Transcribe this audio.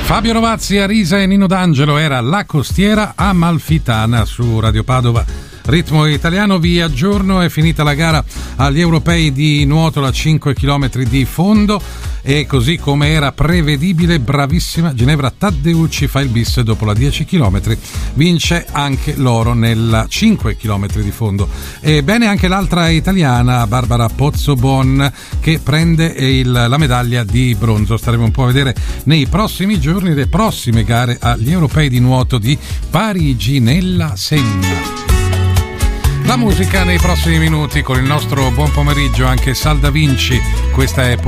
Fabio Rovazzi, Arisa e Nino D'Angelo, era La Costiera Amalfitana su Radio Padova. Ritmo italiano, vi aggiorno, è finita la gara agli europei di nuoto da 5 km di fondo e così come era prevedibile, bravissima Ginevra Taddeucci fa il bis dopo la 10 km, vince anche l'oro nel 5 km di fondo. E bene anche l'altra italiana, Barbara Pozzobon, che prende la medaglia di bronzo. Staremo un po' a vedere nei prossimi giorni le prossime gare agli europei di nuoto di Parigi nella Senna. La musica nei prossimi minuti con il nostro buon pomeriggio, anche Sal Da Vinci, questa è